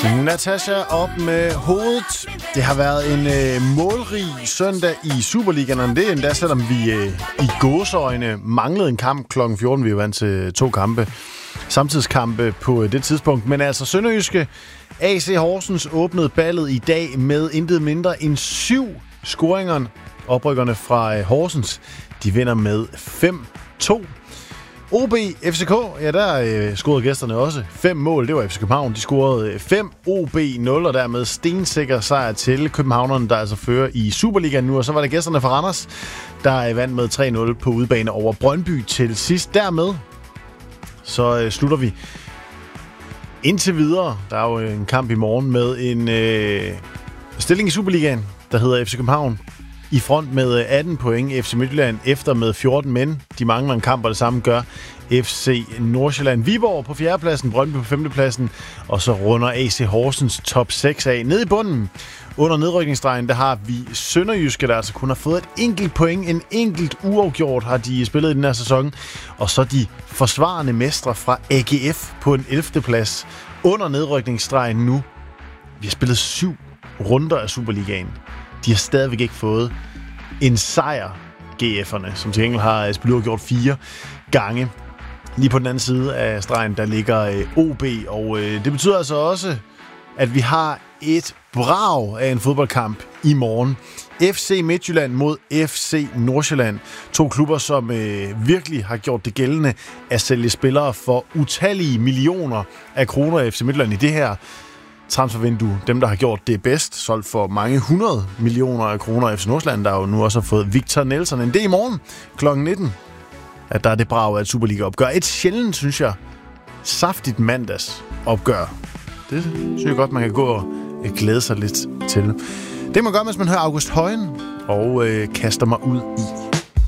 Natasha op med hovedet. Det har været en målrig søndag i Superligaen, og det er endda, selvom vi i gåseøjne manglede en kamp kl. 14. Vi var vant til 2 kampe, samtidskampe på det tidspunkt. Men altså sønderjyske AC Horsens åbnede ballet i dag med intet mindre end 7 scoringer. Oprykkerne fra Horsens, de vinder med 5-2. OB FCK, ja, der scorede gæsterne også 5 mål. Det var FC København. De scorede 5, OB 0, og dermed stensikker sejr til københavnerne, der altså fører i Superligaen nu. Og så var det gæsterne fra Randers, der vandt med 3-0 på udebane over Brøndby til sidst. Dermed så slutter vi indtil videre. Der er jo en kamp i morgen med en stilling i Superligaen, der hedder FC København i front med 18 point, FC Midtjylland efter med 14, men de mangler en kamp, og det samme gør FC Nordsjælland. Viborg på 4. pladsen, Brøndby på 5. pladsen, og så runder AC Horsens top 6 af. Nede i bunden, under nedrykningsstregen, der har vi Sønderjyske, der altså kun har fået et enkelt point, en enkelt uafgjort har de spillet i den her sæson, og så de forsvarende mestre fra AGF på en 11. plads under nedrykningsstregen nu. Vi har spillet 7 runder af Superligaen. De har stadigvæk ikke fået en sejr, GF'erne, som til gengæld har spillet gjort 4 gange. Lige på den anden side af stregen, der ligger OB, og det betyder altså også, at vi har et brag af en fodboldkamp i morgen. FC Midtjylland mod FC Nordsjælland. 2 klubber, som virkelig har gjort det gældende at sælge spillere for utallige millioner af kroner af FC Midtjylland i det her transfervindue. Dem, der har gjort det bedst, solgt for mange 100 millioner af kroner af FC Nordsjælland, der jo nu også har fået Victor Nelson. En det i morgen kl. 19, at der er det brag af et Superliga-opgør. Et sjældent, synes jeg, saftigt mandagsopgør. Det synes jeg godt, man kan gå og glæde sig lidt til. Det man gør, mens man hører August Højen og kaster mig ud i